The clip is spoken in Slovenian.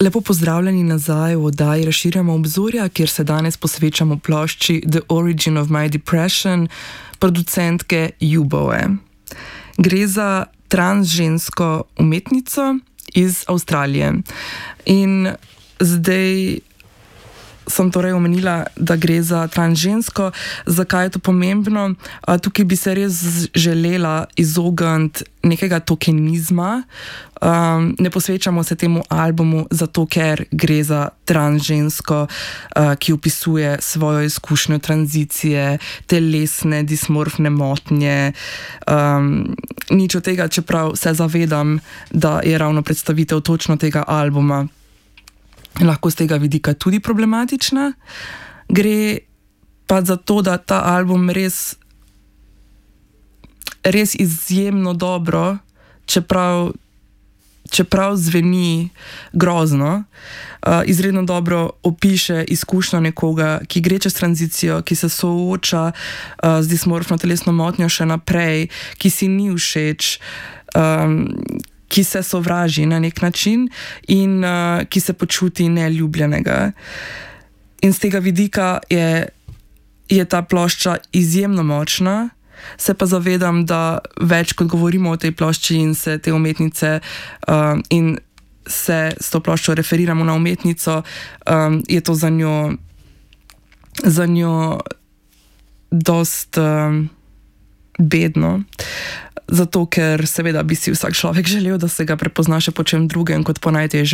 Lepo pozdravljeni nazaj v oddaji Razširjamo obzorja, kjer se danes posvečamo plošči The Origin of My Depression producentke Juboe. Gre za transžensko umetnico iz Avstralije. In zdaj sem torej omenila, da gre za transžensko. Zakaj je to pomembno? Tukaj bi se res želela izogniti nekega tokenizma. Ne posvečamo se temu albumu zato, ker gre za transžensko, ki opisuje svojo izkušnjo tranzicije, telesne, dismorfne motnje. Nič od tega, čeprav se zavedam, da je ravno predstavitev točno tega albuma lahko z tega vidika tudi problematična. Gre pa za to, da ta album res izjemno dobro, čeprav zveni grozno, izredno dobro opiše izkušnjo nekoga, ki gre čez tranzicijo, ki se sooča z dismorfno telesno motnjo še naprej, ki si ni všeč, ki se sovraži na nek način in ki se počuti neljubljenega. In z tega vidika je ta plošča izjemno močna. Se pa zavedam, da več kot govorimo o tej plošči in se te umetnice in se s to ploščo referiramo na umetnico, je to za njo dost bedno. Zato, ker seveda bi si vsak človek želel, da se ga prepozna še po čem drugem kot po najtežjem